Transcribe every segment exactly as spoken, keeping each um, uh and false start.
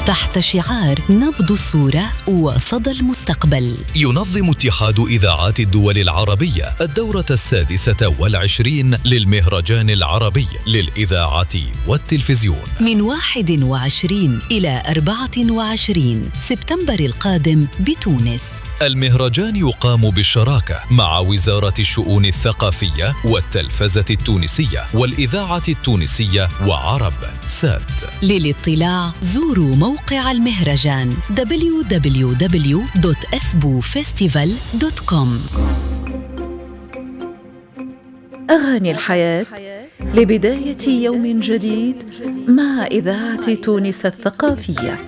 تحت شعار نبض الصورة وصدى المستقبل. ينظم اتحاد إذاعات الدول العربية الدورة السادسة والعشرين للمهرجان العربي للإذاعة والتلفزيون من واحد وعشرين إلى أربعة وعشرين سبتمبر القادم بتونس. المهرجان يقام بالشراكة مع وزارة الشؤون الثقافية والتلفزة التونسية والإذاعة التونسية وعرب سات. للاطلاع زوروا موقع المهرجان دبليو دبليو دبليو دوت اسبو فيستيفال دوت كوم. أغاني الحياة لبداية يوم جديد مع إذاعة تونس الثقافية.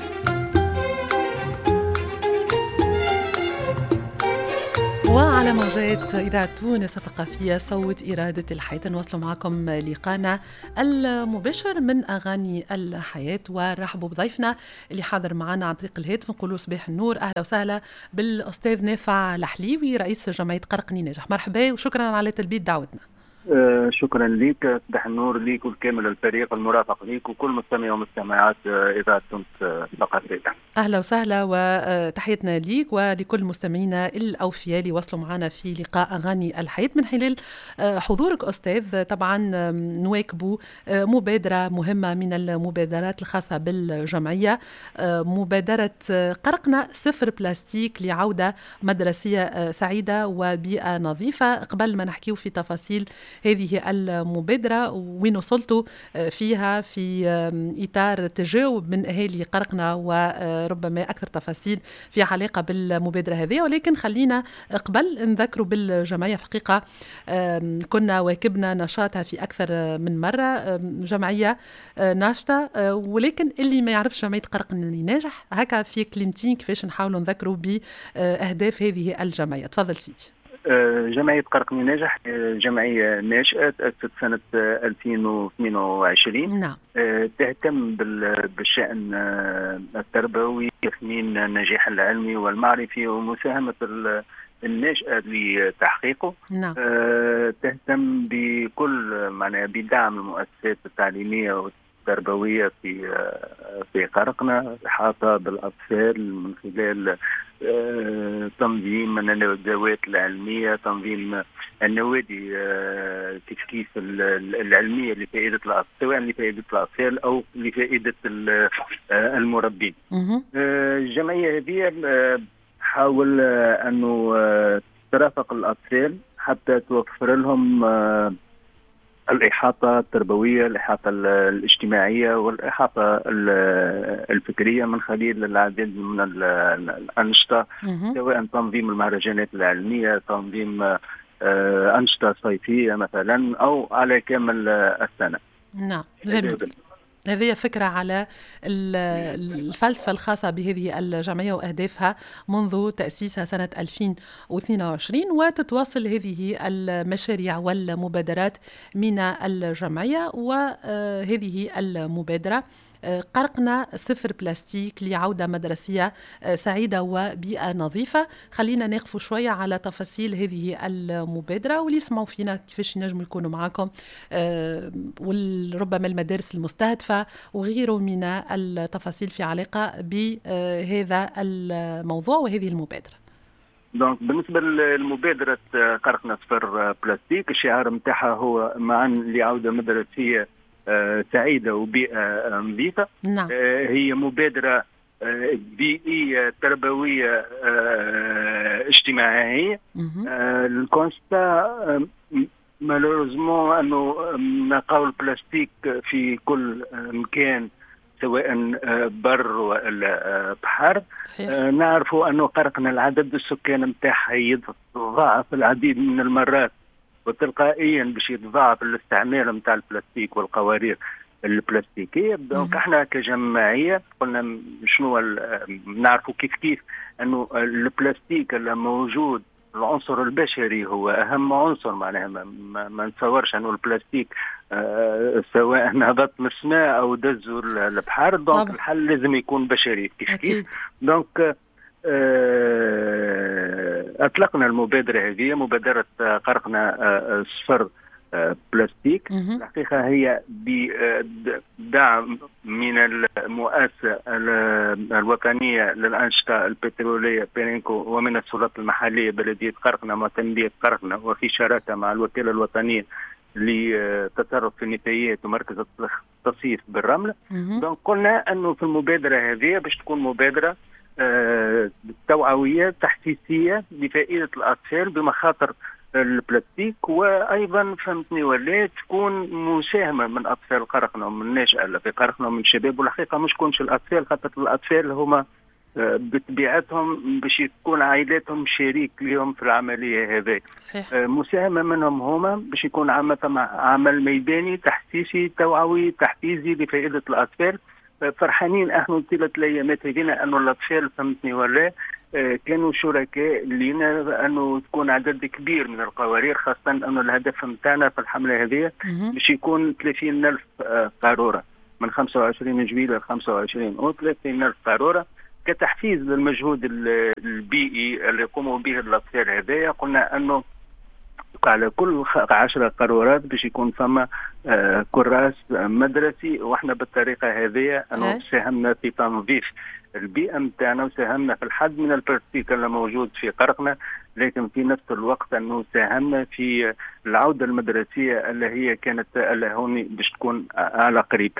وعلى موجات إذاعة تونس الثقافية صوت إرادة الحياة نواصل معكم لقانا المباشر من أغاني الحياة، ورحبوا بضيفنا اللي حاضر معنا عن طريق الهاتف. نقولوا صباح النور، أهلا وسهلا بالأستاذ نافع الحليوي رئيس جمعية قرقني ناجح. مرحبا وشكرا على تلبية دعوتنا. آه شكرا لك، صباح النور لك والكامل الفريق المرافق لك وكل مستمعي ومستمعات إذاعة تونس الثقافية. أهلا وسهلا وتحياتنا ليك ولكل مستمعينا الأوفياء اللي وصلوا معنا في لقاء أغاني الحياة. من خلال حضورك أستاذ طبعا نواكبوا مبادرة مهمة من المبادرات الخاصة بالجمعية، مبادرة قرقنا صفر بلاستيك لعودة مدرسية سعيدة وبيئة نظيفة. قبل ما نحكيو في تفاصيل هذه المبادرة وين وصلتوا فيها في إطار تجاوب من أهالي قرقنا وربما أكثر تفاصيل في علاقة بالمبادرة هذه، ولكن خلينا قبل نذكروا بالجمعية. في حقيقة كنا واكبنا نشاطها في أكثر من مرة، جمعية ناشطة، ولكن اللي ما يعرفش جمعية قرقني ناجح هكا في كلمتين كيفاش نحاولوا نذكروا بأهداف هذه الجمعية. تفضل سيدي. جمعية قرقني ناجح جمعية ناشئة تأسست سنة ألفين واثنين وعشرين. نعم. تهتم بالشأن التربوي، تثمين النجاح العلمي والمعرفي ومساهمة الناشئة لتحقيقه. نعم. تهتم بكل معناها بدعم المؤسسات التعليمية والتربوية في في قرقنا، إحاطة بالأطفال من خلال تنظيم الندوات العلمية، تنظيم النوادي كيف كيف العلمية لفائدة الأطفال، سواء لفائدة الأطفال أو لفائدة المربين. الجمعية هذه حاول أنه ترافق الأطفال حتى توفر لهم الإحاطة التربوية، الإحاطة الاجتماعية والإحاطة الفكرية من خلال العديد من الأنشطة، سواء تنظيم المهرجانات العلمية، تنظيم أنشطة صيفية مثلا، أو على كامل السنة. نعم، جميل. هذه فكرة على الفلسفة الخاصة بهذه الجمعية وأهدافها منذ تأسيسها سنة ألفين واثنين وعشرين، وتتواصل هذه المشاريع والمبادرات من الجمعية. وهذه المبادرة قرقنا صفر بلاستيك لعودة مدرسية سعيدة وبيئة نظيفة. خلينا نقفوا شوية على تفاصيل هذه المبادرة واللي يسمعوا فينا كيفاش ينجموا يكونوا معاكم، وربما المدارس المستهدفة وغيره من التفاصيل في علاقة بهذا الموضوع وهذه المبادرة. دونك بالنسبة للمبادرة قرقنا صفر بلاستيك، الشعار متاعها هو معا لعودة مدرسية سعيدة وبيئة نظيفة. نعم. هي مبادرة بيئية تربوية اجتماعية. الكونستا مالوريزمون أنه نلقاو البلاستيك في كل مكان، سواء بر ولا بحر. نعرفوا أنه قرقنا العدد السكان متاعها يتضاعف العديد من المرات، وتلقائيا باش يتضاعف الاستعمال نتاع البلاستيك والقوارير البلاستيكيه. دونك احنا كجمعيه قلنا شنو نعرفوا كيف كيف انه البلاستيك اللي موجود، العنصر البشري هو اهم عنصر. معناها ما, ما, ما نتصورش انه البلاستيك آه سواء هبط من السماء او دزوا البحر. دونك الحل لازم يكون بشري كيف كيف. دونك أطلقنا المبادرة هذه، مبادرة قرقنا صفر بلاستيك. الحقيقة هي بدعم من المؤسسة الوطنية للأنشطة البترولية بيرينكو ومن السلطات المحلية بلدية قرقنة وتنمية قرقنة وفي شراكة مع الوكالة الوطنية لتصرف في النفايات ومركز التصيف بالرمل. دونك قلنا أنه في المبادرة هذه باش تكون مبادرة آه توعوية تحسيسية لفائدة الأطفال بمخاطر البلاستيك، وايضا فهمتني ولا تكون مساهمه من اطفال قرقنه ومن الناشئه اللي في قرقنه ومن الشباب. والحقيقه مش كونش الاطفال، خاطر الاطفال هما بطبيعتهم باش يكون عائلاتهم شريك لهم في العمليه هذه. مساهمه منهم هما باش يكون عمل ميداني تحسيسي توعوي تحفيزي لفائده الاطفال. فرحانين احنا طيله الايامات هذينا انه الاطفال فهمتني ولا كانوا شركاء لنا انه تكون عدد كبير من القوارير، خاصه انه الهدف نتاعنا في الحمله هذه باش يكون ثلاثين ألف قاروره من خمسة وعشرين جويلة ل خمسة وعشرين او ثلاثين ألف قاروره كتحفيز للمجهود البيئي اللي يقوموا به الاطفال هذايا. قلنا انه على كل عشرة قارورات باش يكون فما آه كراس مدرسي، واحنا بالطريقه هذه انه ساهمنا في تنظيف البيئه نتاعنا وساهمنا في الحد من البلاستيك اللي موجود في قرقنا، لكن في نفس الوقت انه ساهمنا في العوده المدرسيه اللي هي كانت اللي هون باش تكون على قريب.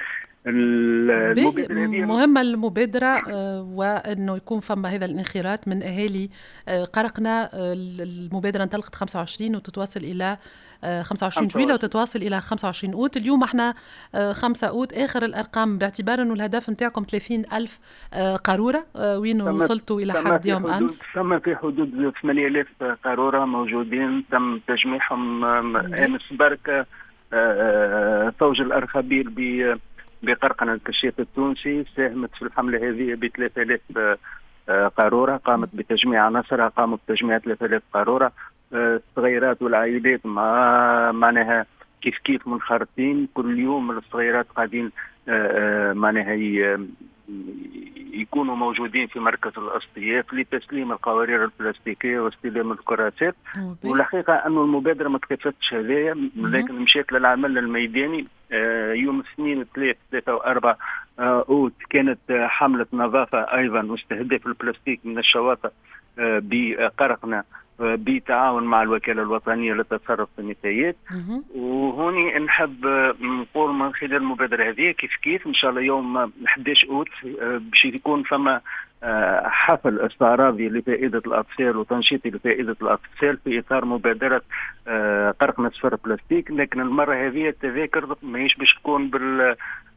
مهمة المبادرة وأنه يكون فما هذا الانخراط من أهالي قرقنا. المبادرة انطلقت خمسة وعشرين وتتواصل إلى خمسة وعشرين جويلة وتتواصل إلى خمسة وعشرين أوت. اليوم احنا خمسة أوت. آخر الأرقام باعتبار أنه الهدف نتاعكم ثلاثين ألف قارورة، وين وصلتوا إلى حد يوم أمس؟ ثم في حدود ثمانية آلاف قارورة موجودين تم تجميعهم أمس بركة. فوج الأرخبيل ب بقرقنة الكشيف التونسي ساهمت في الحملة هذه ب ثلاثة آلاف قارورة، قامت بتجميع عناصرها، قاموا بتجميع ثلاثة آلاف قارورة. الصغيرات والعائلات مع معناها كيف كيف منخرطين كل يوم. الصغيرات قاعدين معناها يكونوا موجودين في مركز الاصطياف لتسليم القوارير البلاستيكيه واستلام الكراسات. والحقيقه انه المبادره ما كفتش هذايا، لكن مشيت للعمل الميداني. يوم الاثنين ثلاث ثلاثة وأربعة أوت كانت حملة نظافة أيضا واستهداف البلاستيك من الشواطئ بقرقنا بتعاون مع الوكالة الوطنية للتصرف في النفايات. وهوني نحب نقول من خلال المبادرة هذه كيف كيف إن شاء الله يوم أحد عشر أوت باش يكون فما حفل استعراضي لفائدة الأطفال وتنشيطي لفائدة الأطفال في إطار مبادرة قرقنة صفر بلاستيك. لكن المرة هذه التذاكر ماهيش باش تكون بال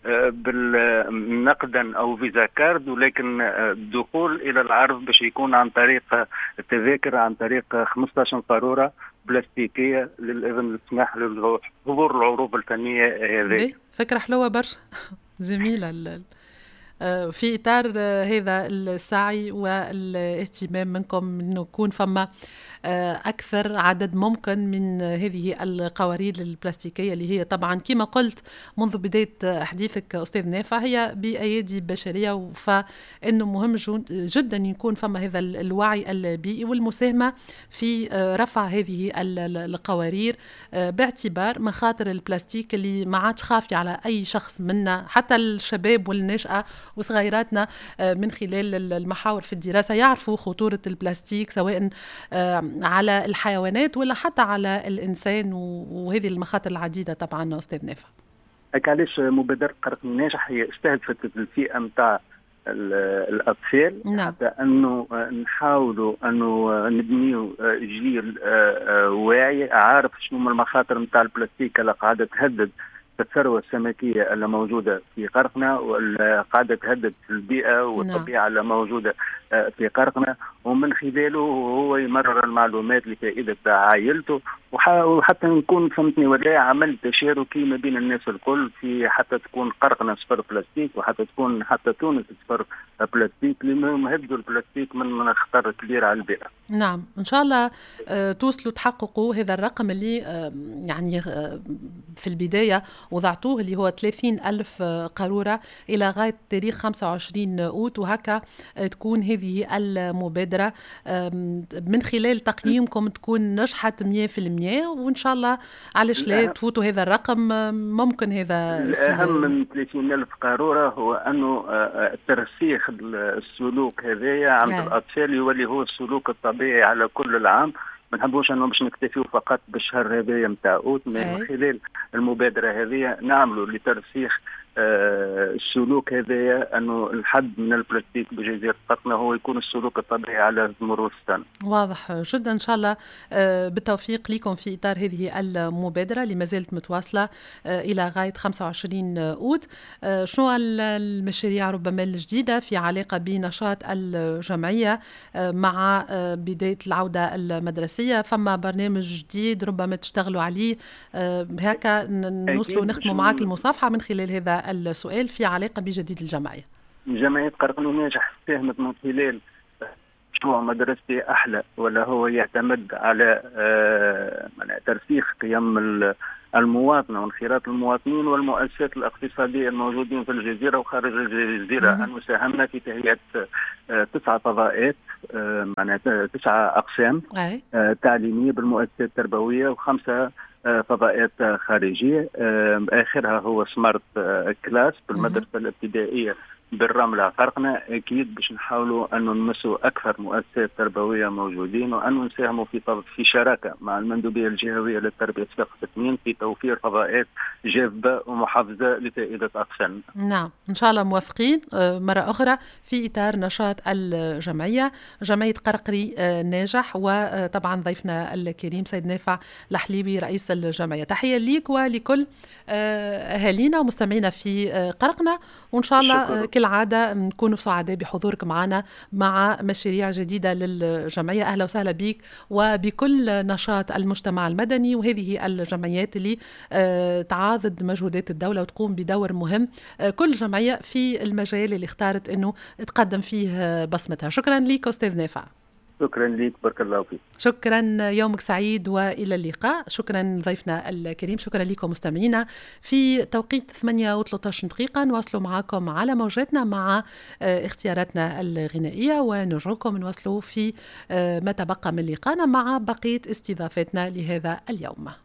بالنقدا او فيزا كارد، ولكن الدخول الى العرض باش يكون عن طريق التذاكر عن طريق خمسة عشر قاروره بلاستيكيه للاذن السماح لحضور العروض الفنيه هذه. فكره حلوه برشا جميله في إطار هذا السعي والاهتمام منكم أنه يكون فما أكثر عدد ممكن من هذه القوارير البلاستيكية اللي هي طبعا كما قلت منذ بداية حديثك أستاذ نافع هي بأيادي بشرية، فإنه مهم جدا يكون فما هذا الوعي البيئي والمساهمة في رفع هذه القوارير باعتبار مخاطر البلاستيك اللي ما عادش خافية على أي شخص منا، حتى الشباب والنشأة وصغيراتنا من خلال المحاور في الدراسة يعرفوا خطورة البلاستيك سواء على الحيوانات ولا حتى على الإنسان، وهذه المخاطر العديدة طبعا أستاذ نافع. علاش مبادرة قرقنة الناجح هي استهدفت الفئة متاع الأطفال. نعم. حتى أنه نحاولوا أنه نبنيو جيل واعي عارف شنو المخاطر متاع البلاستيك اللي قاعدة تهدد الثروة السمكية اللي موجودة في قرقنة واللي قاعدة تهدد في البيئة والطبيعة اللي موجودة في قرقنة، ومن خلاله هو يمرر المعلومات لفائدة عائلته، وحتى نكون فهمتني ولا عمل تشاركي ما بين الناس الكل في حتى تكون قرقنة صفر بلاستيك وحتى تكون حتى تونس صفر بلاستيك لنهدوا البلاستيك من خطر كبير على البيئة. نعم إن شاء الله توصلوا تحققوا هذا الرقم اللي يعني في البداية وضعتوه اللي هو ثلاثين ألف قارورة إلى غاية تاريخ خمسة وعشرين أوت، وهكا تكون هذه المبادرة من خلال تقييمكم تكون نجحت مية في المية، وإن شاء الله علاش لا تفوتوا هذا الرقم. ممكن هذا الأهم من ثلاثين ألف قارورة هو أنه ترسيخ السلوك هذايا عند هاي. الأطفال يولي هو السلوك الطبيعي على كل العام. ما نحبوش أنه باش نكتفيو فقط بالشهر هذايا متاع أوت، من خلال المبادرة هذه نعملوا لترسيخ آه السلوك هذايا أنه الحد من البلاستيك بجزيرة قرقنة هو يكون السلوك الطبيعي على مرور السنة. واضح جدا. إن شاء الله آه بالتوفيق لكم في إطار هذه المبادرة اللي ما زالت متواصلة آه إلى غاية خمسة وعشرين أوت. آه شنو المشاريع ربما الجديدة في علاقة بنشاط الجمعية آه مع آه بداية العودة المدرسية؟ فما برنامج جديد ربما تشتغلوا عليه آه هكا نوصلوا نختموا معاك المصافحة من خلال هذا السؤال في علاقة بجديد الجمعية. جمعية قرقنة ناجح ساهمت من خلال مشروع مدرستي أحلى، ولا هو يعتمد على آه ترسيخ قيم المواطنة وانخراط المواطنين والمؤسسات الاقتصادية الموجودين في الجزيرة وخارج الجزيرة. أنه ساهمنا في تهيئة آه تسعة فضاءات آه معناتها تسعة أقسام آه تعليمية بالمؤسسات التربوية وخمسة فضاءات خارجية. آخرها هو سمارت كلاس بالمدرسة الابتدائية بالرملة قرقنة. أكيد باش نحاولوا أن نمسوا أكثر مؤسسات تربوية موجودين، وأن نساهموا في في شراكة مع المندوبية الجهوية للتربية الثقافة اثنين في توفير فضاءات جاذبة ومحافظة لفائدة أقسامنا. نعم إن شاء الله موافقين مرة أخرى في إطار نشاط الجمعية. جمعية قرقري ناجح، وطبعا ضيفنا الكريم سيد نافع الحليبي رئيس الجمعية. تحية ليك ولكل أهالينا ومستمعينا في قرقنة، وإن شاء الله كالعادة نكون سعداء بحضورك معنا مع مشاريع جديدة للجمعية. أهلا وسهلا بك وبكل نشاط المجتمع المدني وهذه الجمعيات اللي تعاضد مجهودات الدولة وتقوم بدور مهم كل جمعية في المجال اللي اختارت أنه تقدم فيه بصمتها. شكرا لك أستاذ نافع. شكرا لك، بارك الله فيك. شكرا، يومك سعيد وإلى اللقاء. شكرا ضيفنا الكريم. شكرا لكم مستمعينا. في توقيت ثمانية وثلاثة عشر دقيقة نواصلوا معكم على موجاتنا مع اختياراتنا الغنائية، ونرجوكم نواصلوا في ما تبقى من لقاءنا مع بقية استضافتنا لهذا اليوم.